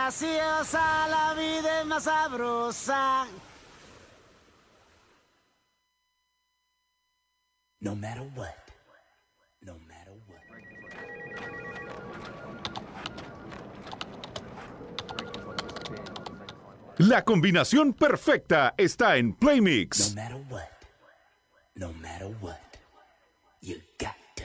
graciosa, la vida es más sabrosa. No matter what. No matter what. La combinación perfecta está en Play Mix. No matter what. No matter what. You got